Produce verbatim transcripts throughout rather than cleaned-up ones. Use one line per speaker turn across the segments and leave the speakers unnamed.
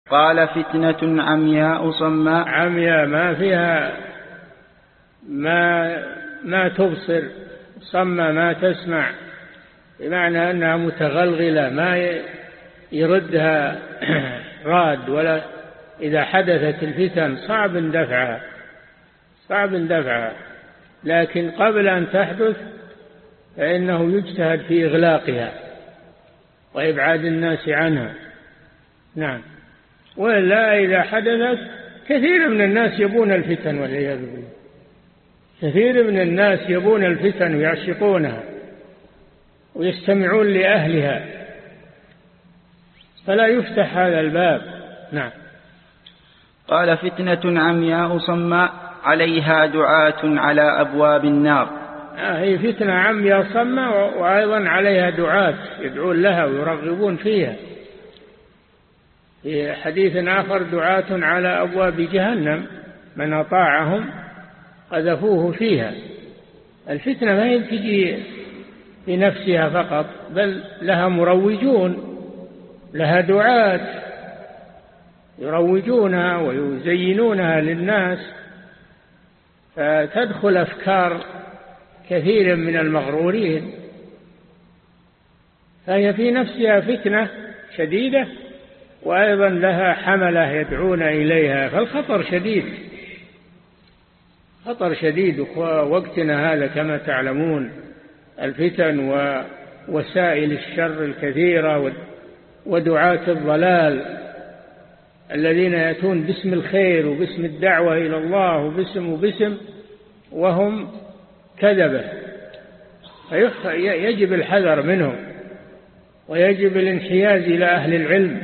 قال فتنة عمياء صماء.
عمياء ما فيها ما ما تبصر، صماء ما تسمع، بمعنى أنها متغلغلة ما يردها راد، ولا إذا حدثت الفتن صعب دفعها صعب دفعها لكن قبل أن تحدث فإنه يجتهد في إغلاقها وإبعاد الناس عنها. نعم. ولا إذا حدثت كثير من الناس يبون الفتن والعياذ بالله، كثير من الناس يبون الفتن ويعشقونها ويستمعون لأهلها، فلا يفتح هذا الباب. نعم.
قال فتنة عمياء صماء عليها دعاة على أبواب النار.
آه هي فتنة عمياء صماء وأيضا عليها دعاة يدعون لها ويرغبون فيها. في حديث آخر دعاة على أبواب جهنم من أطاعهم قذفوه فيها. الفتنة ما هي تجي في نفسها فقط، بل لها مروجون، لها دعاة يروجونها ويزينونها للناس، فتدخل أفكار كثير من المغرورين، فهي في نفسها فتنة شديدة وأيضا لها حملة يدعون إليها، فالخطر شديد، خطر شديد. ووقتنا هذا كما تعلمون الفتن ووسائل الشر الكثيرة ودعاة الضلال الذين يأتون باسم الخير وباسم الدعوة إلى الله وباسم وباسم وهم كذبة، فيجب الحذر منهم ويجب الانحياز إلى أهل العلم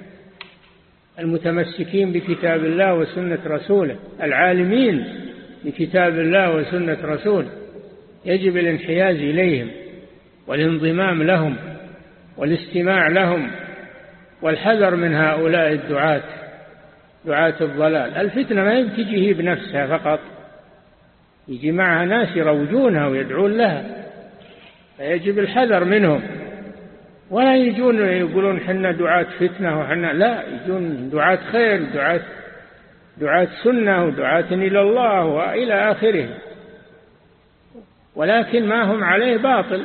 المتمسكين بكتاب الله وسنة رسوله، العالمين بكتاب الله وسنة رسوله، يجب الانحياز إليهم والانضمام لهم والاستماع لهم والحذر من هؤلاء الدعاة دعاة الضلال. الفتنة ما تجي بنفسها فقط، يجي معها ناس يروجونها ويدعون لها، فيجب الحذر منهم، ولا يجون يقولون حنا دعاة فتنة وحنا لا، يجون دعاة خير، دعاة دعاة سنة ودعاة إلى الله وإلى آخره، ولكن ما هم عليه باطل،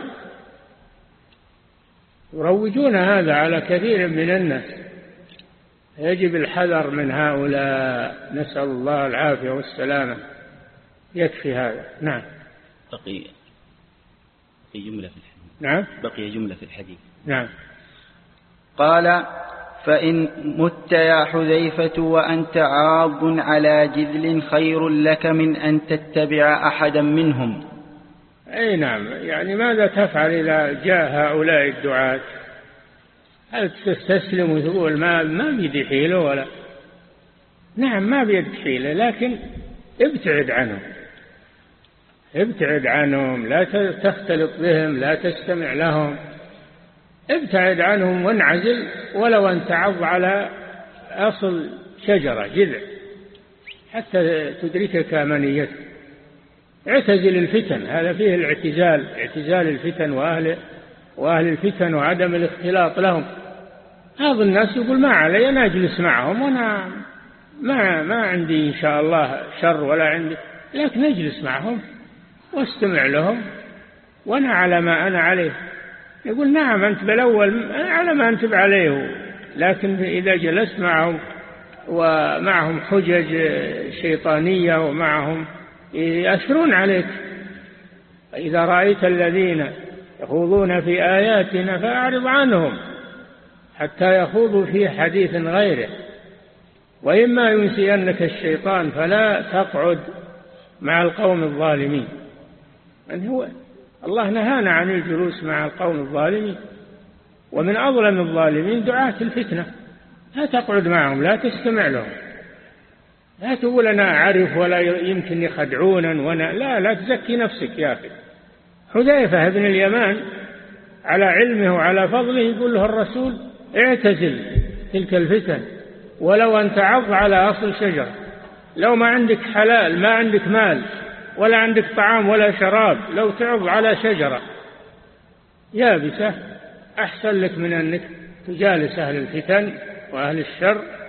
يروجون هذا على كثير من الناس، يجب الحذر من هؤلاء، نسأل الله العافية والسلامة. يكفي هذا. نعم.
بقي جملة في الحديث.
نعم.
بقي جملة في الحديث.
نعم.
قال فإن مت يا حذيفة وأنت عاض على جذل خير لك من أن تتبع أحدا منهم.
أي نعم، يعني ماذا تفعل إذا جاء هؤلاء الدعاة؟ هل تستسلم وتقول ما ما بيدي حيلة؟ ولا نعم ما بيد حيلة، لكن ابتعد عنهم، ابتعد عنهم، لا تختلط بهم، لا تستمع لهم، ابتعد عنهم وانعزل، ولو أن تعض على أصل شجرة جذع حتى تدركك أمانيتك. اعتزل الفتن، هذا فيه الاعتزال، اعتزال الفتن وأهل وأهل الفتن وعدم الاختلاط لهم. بعض الناس يقول ما علي، أنا أجلس معهم وأنا ما ما عندي إن شاء الله شر ولا عندي، لكن أجلس معهم واستمع لهم وأنا على ما أنا عليه. يقول نعم أنت بالأول على ما أنت عليه، لكن إذا جلست معهم ومعهم حجج شيطانية ومعهم يأثرون عليك. إذا رأيت الذين يخوضون في آياتنا فأعرض عنهم حتى يخوضوا في حديث غيره، وإما ينسينك الشيطان فلا تقعد مع القوم الظالمين. من هو الله نهانا عن الجلوس مع القوم الظالمين، ومن أظلم الظالمين دعاة الفتنة. لا تقعد معهم، لا تستمع لهم، لا تقول أنا أعرف ولا يمكن يخدعونا وأنا لا لا تزكي نفسك يا أخي. حذيفة بن اليمان على علمه وعلى فضله يقول له الرسول اعتزل تلك الفتن ولو أن تعض على أصل شجر، لو ما عندك حلال، ما عندك مال ولا عندك طعام ولا شراب، لو تعض على شجرة يابسة أحسن لك من أنك تجالس أهل الفتن وأهل الشر